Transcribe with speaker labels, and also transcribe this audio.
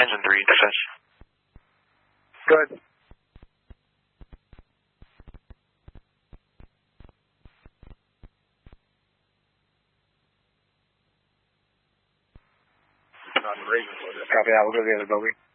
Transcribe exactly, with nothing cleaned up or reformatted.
Speaker 1: engine three, dispatch.
Speaker 2: Good. Copy that. We'll go to the other building.